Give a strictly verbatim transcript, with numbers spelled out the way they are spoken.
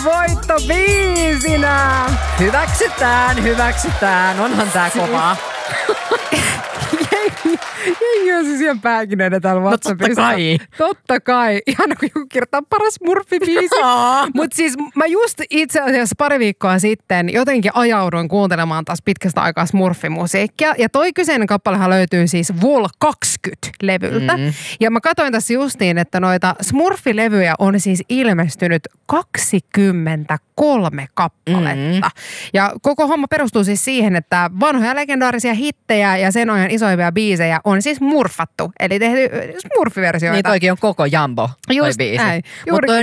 voittobiisinä. Hyväksytään, hyväksytään. Onhan tää kovaa. Jengi on siis ihan pääkineinen täällä WhatsAppissa. No totta kai. Totta kai. Ihana kun joku kirjoittaa paras smurfibiisi. Mutta siis mä just itse asiassa pari viikkoa sitten jotenkin ajauduin kuuntelemaan taas pitkästä aikaa smurfimusiikkia. Ja toi kyseinen kappalehan löytyy siis Vol kaksikymmentä-levyltä. Mm. Ja mä katsoin tässä justiin, että noita smurfilevyjä on siis ilmestynyt kaksikymmentäkolme kappaletta. Mm. Ja koko homma perustuu siis siihen, että vanhoja legendaarisia hittejä ja sen ajan isoimpia biisejä on siis murfattu. Eli tehty smurfiversioita. Niin toikin on koko jambo, toi Just biisi. näin. Mutta